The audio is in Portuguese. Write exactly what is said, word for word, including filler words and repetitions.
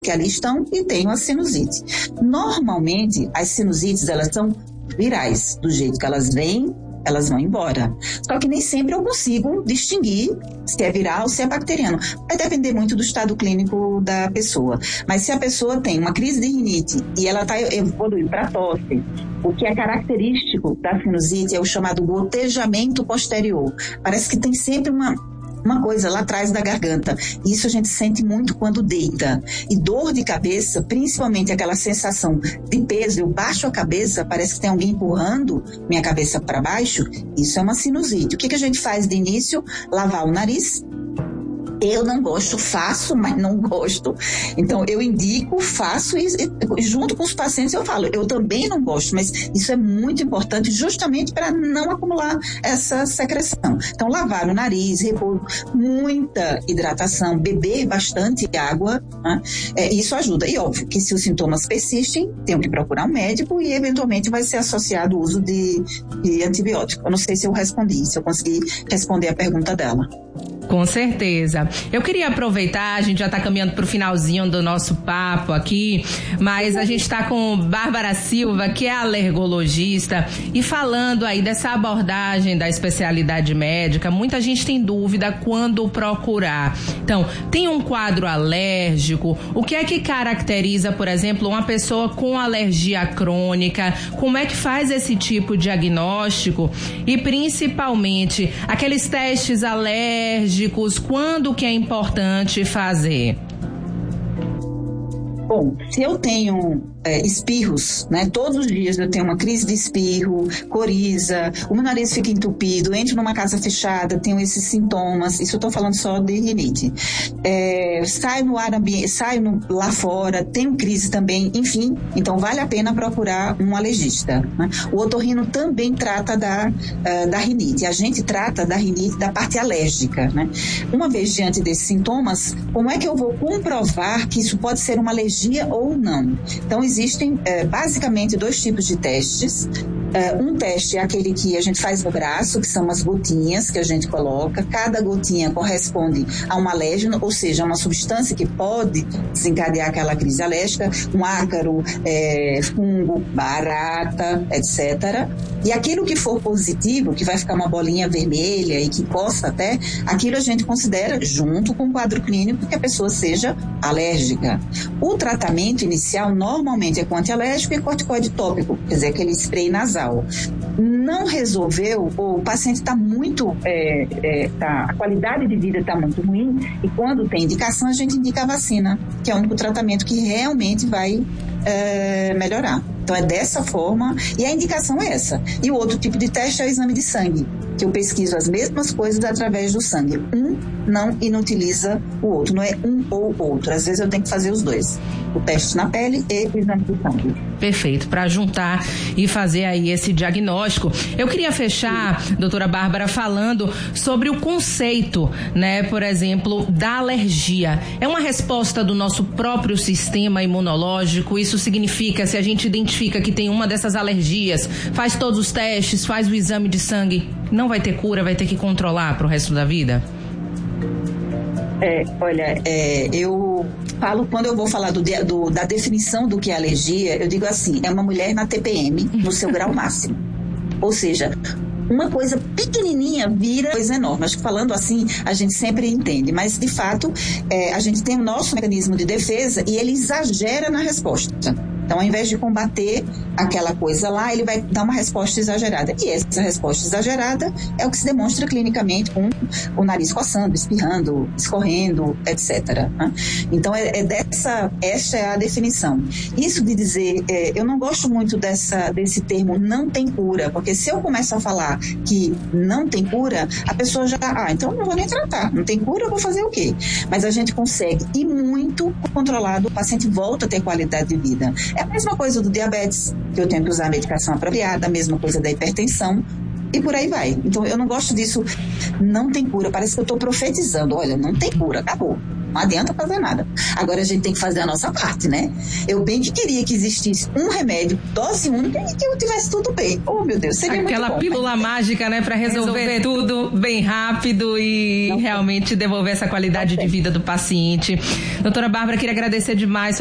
que ali estão e tenho a sinusite. Normalmente, as sinusites, elas são virais, do jeito que elas vêm, elas vão embora. Só que nem sempre eu consigo distinguir se é viral ou se é bacteriano. Vai depender muito do estado clínico da pessoa. Mas se a pessoa tem uma crise de rinite e ela está evoluindo para tosse, o que é característico da sinusite é o chamado gotejamento posterior. Parece que tem sempre uma... uma coisa lá atrás da garganta. Isso a gente sente muito quando deita. E dor de cabeça, principalmente aquela sensação de peso, eu baixo a cabeça, parece que tem alguém empurrando minha cabeça para baixo, isso é uma sinusite. O que, que a gente faz de início? Lavar o nariz. Eu não gosto, faço, mas não gosto. Então, eu indico, faço e, e junto com os pacientes eu falo, eu também não gosto, mas isso é muito importante justamente para não acumular essa secreção. Então, lavar o nariz, repouso, muita hidratação, beber bastante água, né? É, isso ajuda. E óbvio que se os sintomas persistem, tenho que procurar um médico e eventualmente vai ser associado o uso de, de antibiótico. Eu não sei se eu respondi, se eu consegui responder a pergunta dela. Com certeza. Eu queria aproveitar, a gente já está caminhando para o finalzinho do nosso papo aqui, mas a gente está com Bárbara Silva, que é alergologista, e falando aí dessa abordagem da especialidade médica, muita gente tem dúvida quando procurar. Então, tem um quadro alérgico? O que é que caracteriza, por exemplo, uma pessoa com alergia crônica? Como é que faz esse tipo de diagnóstico? E, principalmente, aqueles testes alérgicos, quando que é importante fazer? Bom, se eu tenho é, espirros, né? Todos os dias eu tenho uma crise de espirro, coriza, o meu nariz fica entupido, entro numa casa fechada, tenho esses sintomas, isso eu estou falando só de rinite. É, saio no ar ambiente, saio no, lá fora, tenho crise também, enfim, então vale a pena procurar um alergista, né? O otorrino também trata da, uh, da rinite, a gente trata da rinite da parte alérgica, né? Uma vez diante desses sintomas, como é que eu vou comprovar que isso pode ser uma alergia ou não? Então, existem é, basicamente dois tipos de testes. É, um teste é aquele que a gente faz no braço, que são as gotinhas que a gente coloca. Cada gotinha corresponde a um alérgeno, ou seja, uma substância que pode desencadear aquela crise alérgica, um ácaro, é, fungo, barata, etcétera. E aquilo que for positivo, que vai ficar uma bolinha vermelha e que coça até, aquilo a gente considera, junto com o quadro clínico, que a pessoa seja alérgica. O tratamento inicial normalmente é com antialérgico e corticoide tópico, quer dizer, aquele spray nasal. Não resolveu, ou o paciente está muito, é, é, tá, a qualidade de vida está muito ruim, e quando tem indicação a gente indica a vacina, que é o único tratamento que realmente vai é, melhorar. Então é dessa forma, e a indicação é essa. E o outro tipo de teste é o exame de sangue, que eu pesquiso as mesmas coisas através do sangue. Um não inutiliza o outro, não é um ou outro. Às vezes eu tenho que fazer os dois, o teste na pele e o exame de sangue. Perfeito, para juntar e fazer aí esse diagnóstico. Eu queria fechar, doutora Bárbara, falando sobre o conceito, né, por exemplo, da alergia. É uma resposta do nosso próprio sistema imunológico? Isso significa, se a gente identifica que tem uma dessas alergias, faz todos os testes, faz o exame de sangue, não vai ter cura, vai ter que controlar para o resto da vida? É, olha, é, eu falo, quando eu vou falar do, do, da definição do que é alergia, eu digo assim, é uma mulher na T P M no seu grau máximo. Ou seja, uma coisa pequenininha vira coisa enorme. Acho que falando assim, a gente sempre entende. Mas, de fato, é, a gente tem o nosso mecanismo de defesa e ele exagera na resposta. Então, ao invés de combater aquela coisa lá, ele vai dar uma resposta exagerada. E essa resposta exagerada é o que se demonstra clinicamente com o nariz coçando, espirrando, escorrendo, etcétera. Então, é, é dessa, essa é a definição. Isso de dizer, é, eu não gosto muito dessa, desse termo não tem cura, porque se eu começo a falar que não tem cura, a pessoa já, ah, então eu não vou nem tratar, não tem cura, eu vou fazer o quê? Mas a gente consegue, e muito controlado, o paciente volta a ter qualidade de vida. É a mesma coisa do diabetes, que eu tenho que usar a medicação apropriada, a mesma coisa da hipertensão, e por aí vai. Então, eu não gosto disso, não tem cura. Parece que eu estou profetizando, olha, não tem cura, acabou. Não adianta fazer nada. Agora a gente tem que fazer a nossa parte, né? Eu bem que queria que existisse um remédio, dose única, e que eu tivesse tudo bem. Oh, meu Deus, seria Aquela muito bom, pílula mas... mágica, né, para resolver, resolver tudo bem rápido e não, realmente devolver essa qualidade de vida do paciente. Doutora Bárbara, queria agradecer demais